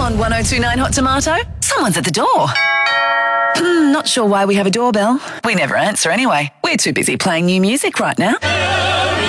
On 1029 Hot Tomato, someone's at the door. Not sure why we have a doorbell. We never answer anyway. We're too busy playing new music right now.